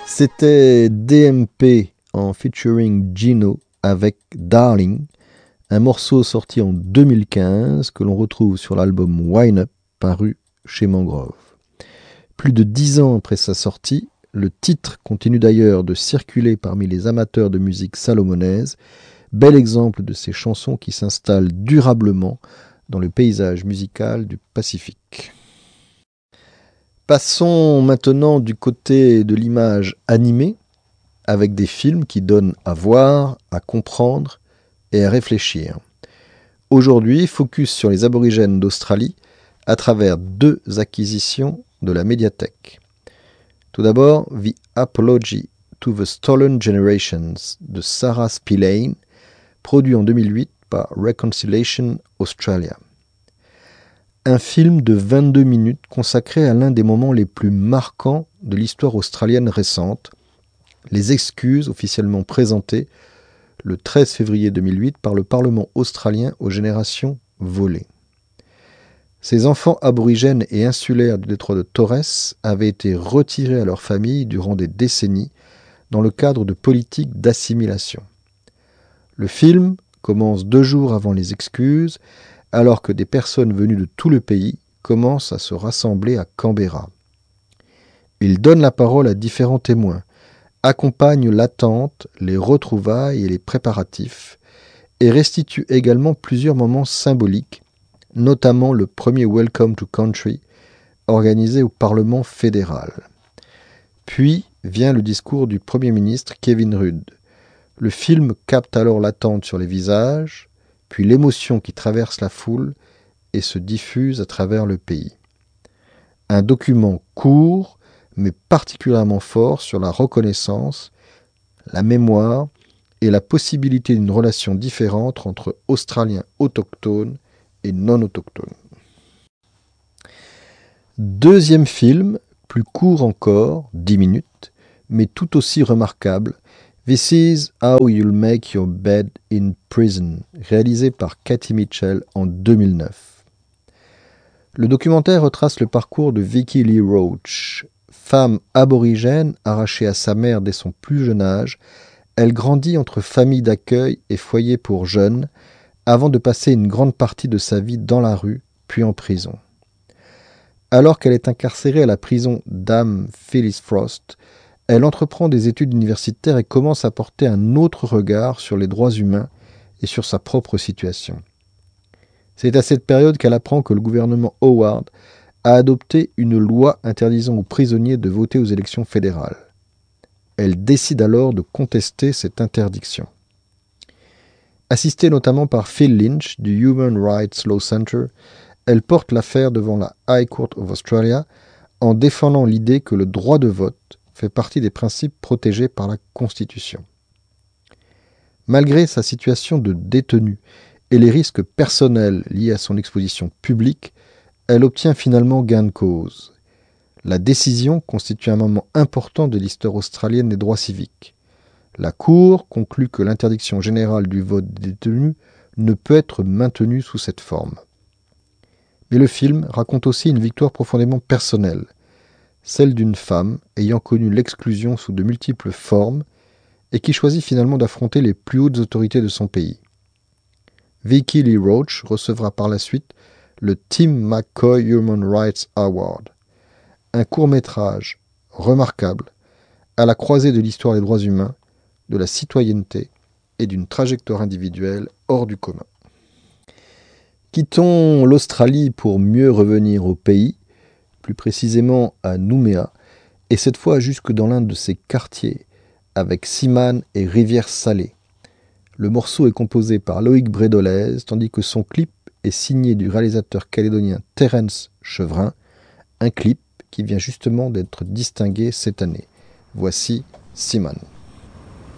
C'était DMP en featuring Gino avec Darling, un morceau sorti en 2015 que l'on retrouve sur l'album Wine Up paru chez Mangrove. Plus de 10 ans après sa sortie, le titre continue d'ailleurs de circuler parmi les amateurs de musique salomonaise, bel exemple de ces chansons qui s'installent durablement dans le paysage musical du Pacifique. Passons maintenant du côté de l'image animée, avec des films qui donnent à voir, à comprendre et à réfléchir. Aujourd'hui, focus sur les aborigènes d'Australie à travers 2 acquisitions de la médiathèque. Tout d'abord, The Apology to the Stolen Generations de Sarah Spillane, produit en 2008 par Reconciliation Australia. Un film de 22 minutes consacré à l'un des moments les plus marquants de l'histoire australienne récente, les excuses officiellement présentées le 13 février 2008 par le Parlement australien aux générations volées. Ces enfants aborigènes et insulaires du détroit de Torres avaient été retirés à leurs familles durant des décennies dans le cadre de politiques d'assimilation. Le film commence 2 jours avant les excuses, alors que des personnes venues de tout le pays commencent à se rassembler à Canberra. Il donne la parole à différents témoins, accompagne l'attente, les retrouvailles et les préparatifs, et restitue également plusieurs moments symboliques, notamment le premier Welcome to Country, organisé au Parlement fédéral. Puis vient le discours du Premier ministre Kevin Rudd. Le film capte alors l'attente sur les visages, puis l'émotion qui traverse la foule et se diffuse à travers le pays. Un document court, mais particulièrement fort sur la reconnaissance, la mémoire et la possibilité d'une relation différente entre Australiens autochtones et non autochtones. Deuxième film, plus court encore, 10 minutes, mais tout aussi remarquable, This is How You'll Make Your Bed in Prison, réalisé par Katie Mitchell en 2009. Le documentaire retrace le parcours de Vicky Lee Roach. Femme aborigène arrachée à sa mère dès son plus jeune âge, elle grandit entre famille d'accueil et foyer pour jeunes, avant de passer une grande partie de sa vie dans la rue, puis en prison. Alors qu'elle est incarcérée à la prison Dame Phyllis Frost, elle entreprend des études universitaires et commence à porter un autre regard sur les droits humains et sur sa propre situation. C'est à cette période qu'elle apprend que le gouvernement Howard a adopté une loi interdisant aux prisonniers de voter aux élections fédérales. Elle décide alors de contester cette interdiction. Assistée notamment par Phil Lynch du Human Rights Law Center, elle porte l'affaire devant la High Court of Australia en défendant l'idée que le droit de vote fait partie des principes protégés par la Constitution. Malgré sa situation de détenue et les risques personnels liés à son exposition publique, elle obtient finalement gain de cause. La décision constitue un moment important de l'histoire australienne des droits civiques. La Cour conclut que l'interdiction générale du vote des détenus ne peut être maintenue sous cette forme. Mais le film raconte aussi une victoire profondément personnelle, celle d'une femme ayant connu l'exclusion sous de multiples formes et qui choisit finalement d'affronter les plus hautes autorités de son pays. Vicky Lee Roach recevra par la suite le Tim McCoy Human Rights Award, un court-métrage remarquable à la croisée de l'histoire des droits humains, de la citoyenneté et d'une trajectoire individuelle hors du commun. Quittons l'Australie pour mieux revenir au pays, plus précisément à Nouméa, et cette fois jusque dans l'un de ses quartiers, avec Simane et Rivière-Salée. Le morceau est composé par Loïc Brédolez, tandis que son clip est signé du réalisateur calédonien Terence Chevrin, un clip qui vient justement d'être distingué cette année. Voici Simane.